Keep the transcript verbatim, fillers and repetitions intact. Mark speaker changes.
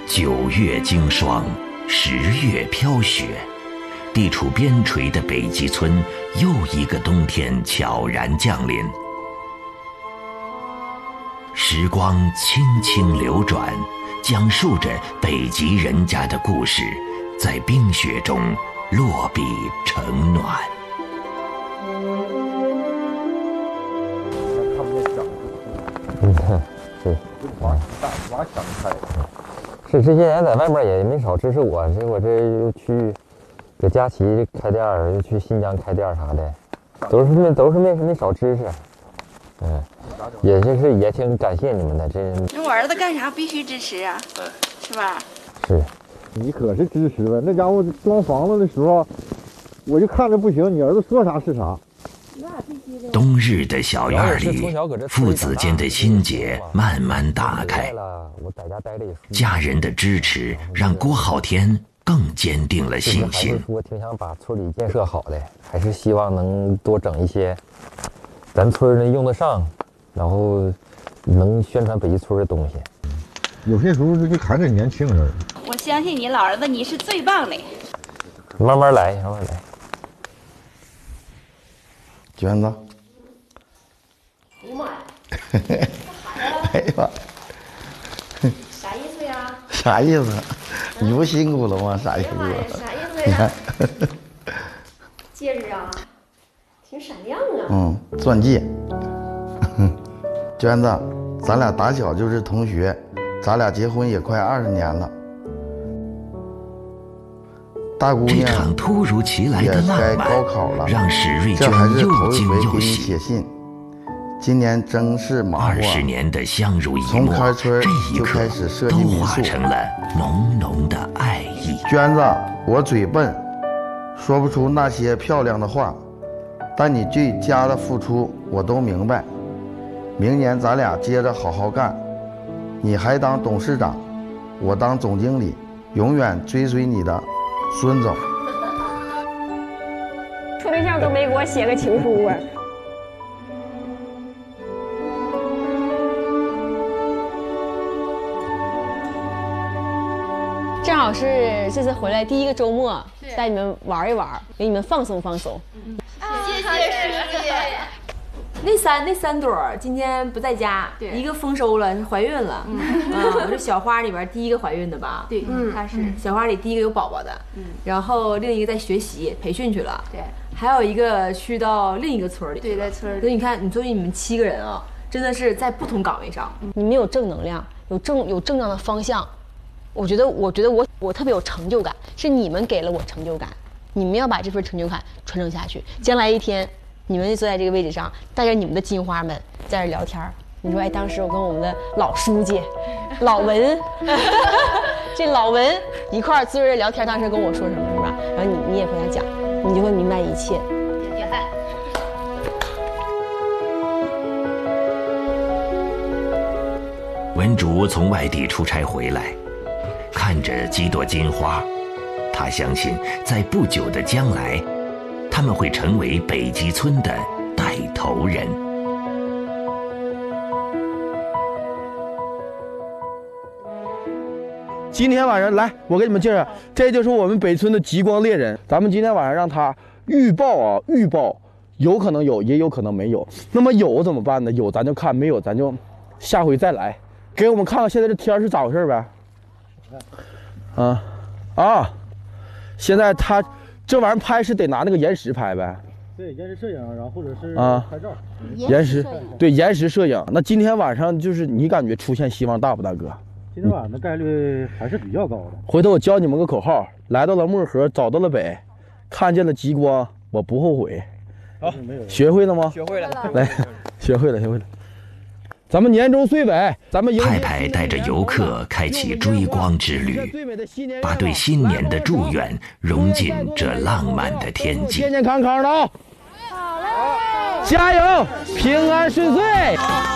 Speaker 1: 九月经霜，十月飘雪，地处边陲的北极村又一个冬天悄然降临。时光轻轻流转，讲述着北极人家的故事，在冰雪中落笔成暖。
Speaker 2: 你看，是
Speaker 3: 挖大挖想开。
Speaker 2: 是这些年在外面也没少支持我，这我这又去给佳琪开店，又去新疆开店啥的，都是没都是没没少支持。嗯，也就是也挺感谢你们的。这
Speaker 4: 我儿子干啥必须支持啊，是吧？
Speaker 2: 是，
Speaker 3: 你可是支持了。那家伙装房子的时候，我就看着不行，你儿子说啥是啥。
Speaker 1: 冬日的小院里，父子间的心结慢慢打开。家人的支持让郭浩天更坚定了信心。
Speaker 2: 还是说挺想把村里建设好的，还是希望能多整一些咱村人用得上，然后能宣传北极村的东西。
Speaker 3: 有些时候就看着年轻人。
Speaker 4: 我相信你老儿子，你是最棒的。
Speaker 2: 慢慢来，慢慢来。
Speaker 5: 娟子。
Speaker 6: 哎呀妈呀！
Speaker 5: 哎呀，
Speaker 6: 啥意思呀？
Speaker 5: 啥意思？你不辛苦了吗？啥意思？
Speaker 6: 哎呀妈呀，啥意思呀？戒指啊，挺闪亮啊。
Speaker 5: 嗯，钻戒。娟子，咱俩打小就是同学，咱俩结婚也快二十年了。大姑娘，
Speaker 1: 这场突如其来的浪漫
Speaker 5: 高考了，
Speaker 1: 让史瑞娟
Speaker 5: 这还是
Speaker 1: 又
Speaker 5: 头一
Speaker 1: 惊又
Speaker 5: 回给你
Speaker 1: 喜。
Speaker 5: 写信。今年正是忙活，
Speaker 1: 二十年的相濡以
Speaker 5: 从
Speaker 1: 沫，
Speaker 5: 开春
Speaker 1: 这一刻
Speaker 5: 就开始设计
Speaker 1: 都
Speaker 5: 民宿，
Speaker 1: 化成了浓浓的爱意。
Speaker 5: 娟子，我嘴笨，说不出那些漂亮的话，但你对家的付出我都明白。明年咱俩接着好好干，你还当董事长，我当总经理，永远追随你的孙总。
Speaker 6: 处对象都没给我写个情书啊！
Speaker 7: 正好是这次回来第一个周末，带你们玩一玩，给你们放松放松。
Speaker 4: 谢谢师姐。
Speaker 8: 那三那三朵今天不在家，一个丰收了，怀孕了。嗯，我这小花里边第一个怀孕的吧？
Speaker 4: 对，嗯，她是
Speaker 8: 小花里第一个有宝宝的。嗯，然后另一个在学习培训去了。
Speaker 4: 对，
Speaker 8: 还有一个去到另一个村里。
Speaker 4: 对，在村里。
Speaker 8: 所以你看，你作为你们七个人啊，真的是在不同岗位上。
Speaker 7: 你们有正能量，有正有正向的方向。我觉得，我觉得我我特别有成就感，是你们给了我成就感，你们要把这份成就感传承下去。将来一天，你们坐在这个位置上，带着你们的金花们在这聊天，你说，哎，当时我跟我们的老书记老文，这老文一块儿坐着聊天，当时跟我说什么，是吧？然后你你也和他讲，你就会明白一切。
Speaker 4: 点赞。
Speaker 1: 文竹从外地出差回来，看着几朵金花，他相信在不久的将来，他们会成为北极村的带头人。
Speaker 9: 今天晚上来，我给你们介绍，这就是我们北村的极光猎人。咱们今天晚上让他预报啊，预报，有可能有，也有可能没有。那么有怎么办呢？有咱就看，没有咱就下回再来。给我们看看现在这天是咋回事呗？啊啊！现在他这玩意儿拍是得拿那个延时拍呗？
Speaker 3: 对，延时摄影，然后或者是
Speaker 9: 啊
Speaker 3: 拍照。
Speaker 9: 延时对延时摄影。那今天晚上就是你感觉出现希望大不大哥？
Speaker 3: 今天晚上的概率还是比较高的。
Speaker 9: 回头我教你们个口号：来到了漠河，找到了北，看见了极光，我不后悔。
Speaker 3: 好，
Speaker 9: 学会了吗？
Speaker 3: 学会了。
Speaker 9: 来，学会了，学会了。咱们年终岁尾，咱们
Speaker 1: 派派带着游客开启追光之旅，把对新年的祝愿融进这浪漫的天际。
Speaker 9: 健健康康的啊！好嘞！加油，平安顺遂。